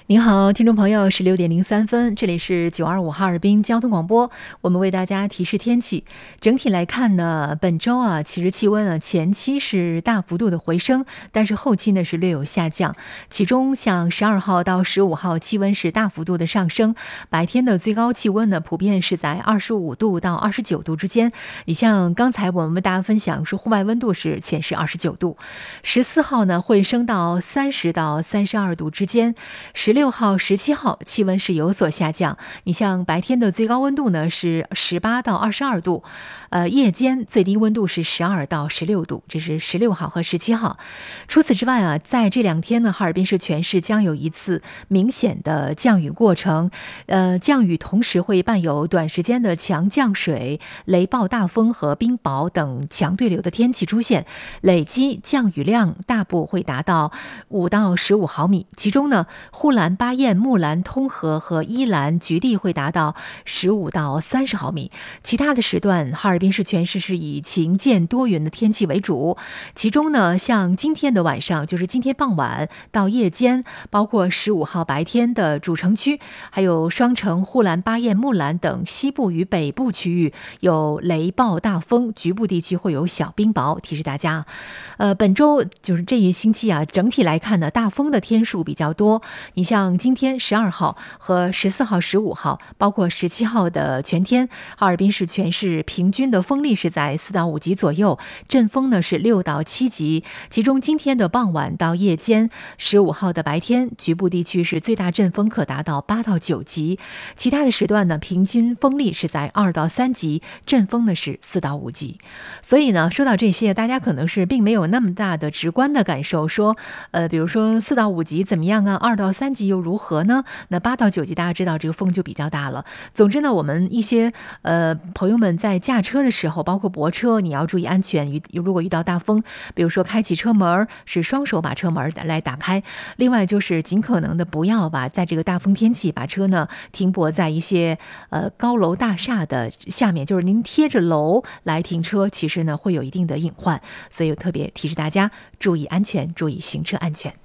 您好，听众朋友，是6点03分，这里是925哈尔滨交通广播，我们为大家提示天气。整体来看呢，本周其实气温前期是大幅度的回升，但是后期呢是略有下降。其中像12号到15号气温是大幅度的上升，白天的最高气温呢普遍是在25度到29度之间。你像刚才我们为大家分享说，户外温度是显示29度，14号呢会升到30到32度之间。16号、17号气温是有所下降，你像白天的最高温度呢是18到22度，夜间最低温度是12到16度，这是16号和17号。除此之外在这2天呢，哈尔滨市全市将有一次明显的降雨过程，降雨同时会伴有短时间的强降水、雷暴大风和冰雹等强对流的天气出现，累积降雨量大部会达到5到15毫米，其中呢，呼兰、巴彦、木兰、通河和伊兰局地会达到15到30毫米。其他的时段，哈尔滨市全市是以晴间多云的天气为主。其中呢，像今天的晚上，就是今天傍晚到夜间，包括15号白天的主城区，还有双城、呼兰、巴彦、木兰等西部与北部区域有雷暴大风，局部地区会有小冰雹。提示大家，本周就是这一星期整体来看呢，大风的天数比较多。你像今天12号和14号、15号，包括17号的全天，哈尔滨市全市平均的风力是在4到5级左右，阵风呢是6到7级。其中今天的傍晚到夜间，15号的白天，局部地区是最大阵风可达到8到9级，其他的时段呢，平均风力是在2到3级，阵风呢是4到5级。所以呢，说到这些，大家可能是并没有那么大的直观的感受，说，比如说4到5级怎么样啊，2到3级又如何呢？那8到9级大家知道这个风就比较大了。总之呢，我们一些朋友们在驾车的时候，包括泊车，你要注意安全。如果遇到大风，比如说开启车门是双手把车门来打开，另外就是尽可能的不要在这个大风天气把车呢停泊在一些高楼大厦的下面，就是您贴着楼来停车，其实呢会有一定的隐患，所以特别提示大家注意安全，注意行车安全。